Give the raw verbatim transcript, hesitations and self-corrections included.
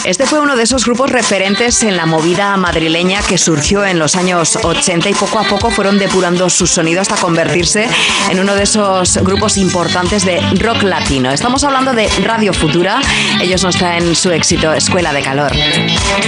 Este fue uno de esos grupos referentes en la movida madrileña que surgió en los años ochenta y poco a poco fueron depurando su sonido hasta convertirse en uno de esos grupos importantes de rock latino. Estamos hablando de Radio Futura. Ellos nos traen su éxito, Escuela de Calor.